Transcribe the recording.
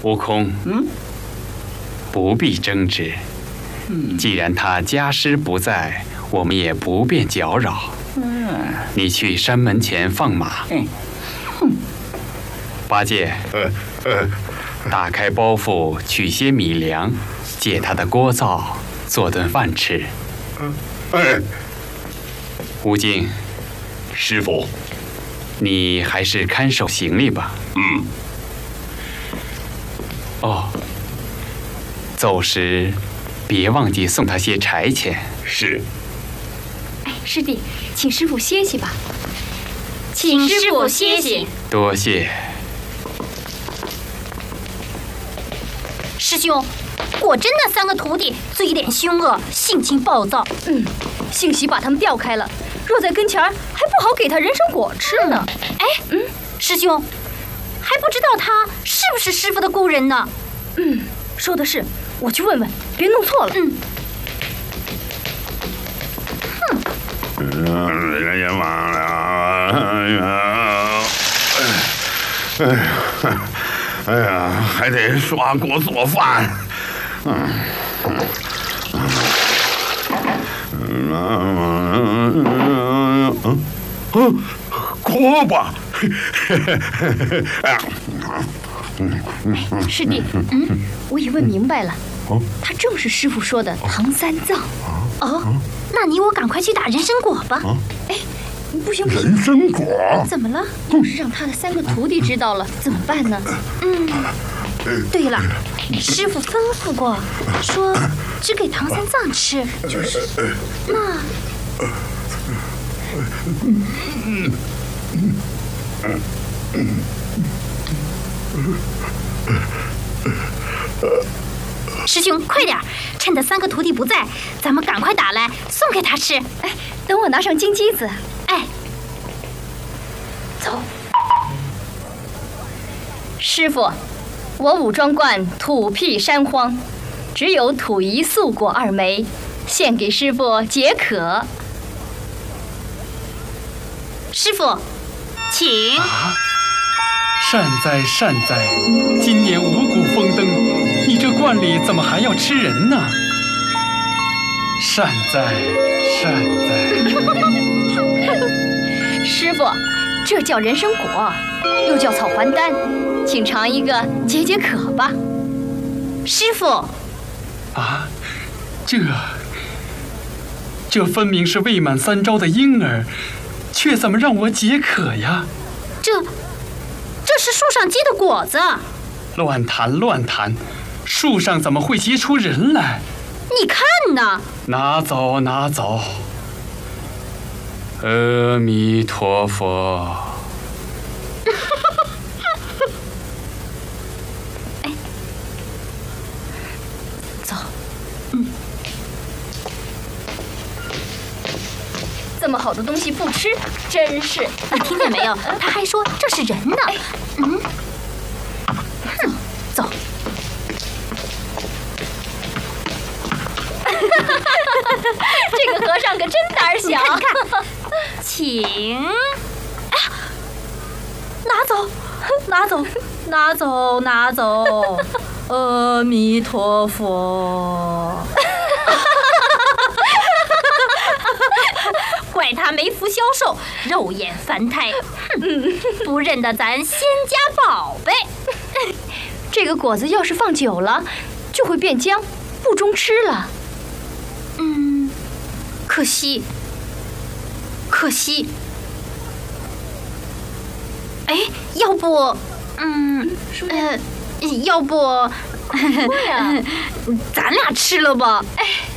悟空，不必争执。既然他家师不在，我们也不便搅扰。你去山门前放马。八戒，打开包袱，取些米粮，借他的锅灶做顿饭吃。悟净， 师傅， 你还是看守行李吧。哦，走时别忘记送他些柴钱。 是。 哎，师弟，请师傅歇息吧。 请师傅歇息。 多谢。 师兄，果真那3个徒弟嘴脸凶恶，性情暴躁。 幸喜把他们调开了，若在跟前儿，还不好给他人参果吃呢。 师兄，还不知道他是不是师傅的故人呢？ 说的是，我去问问，别弄错了。 人家忘了，哎呀，还得刷锅做饭。锅巴。 师弟，我也问明白了，他正是师傅说的唐三藏。 那你我赶快去打人参果吧。 不行， 人参果怎么了？要是让他的3个徒弟知道了，怎么办呢？ 对了，师傅吩咐过，说只给唐三藏吃。就是那。师兄，快点，趁着3个徒弟不在，咱们赶快打来送给他吃。 等我拿上金鸡子。 走。 师傅，我武装观土僻山荒，只有土宜素果2枚，献给师傅解渴。 师傅，请。 善哉善哉，今年五谷丰登，你这观里怎么还要吃人呢？善哉善哉。 师傅，这叫人参果，又叫草还丹，请尝一个解解渴吧。 师傅， 这分明是未满3朝的婴儿，却怎么让我解渴呀？ 这是树上结的果子。 乱谈乱谈，树上怎么会结出人来？ 你看呢？ 拿走拿走。阿弥陀佛。 走。 这么好的东西不吃，真是。 你听见没有？他还说这是人呢。走。 这个和尚可真胆小。 看，请。拿走，拿走，拿走，拿走。阿弥陀佛。怪他没福消受，肉眼凡胎，不认得咱仙家宝贝。 这个果子要是放久了，就会变僵，不中吃了。 可惜。要不，要不，咱俩吃了吧？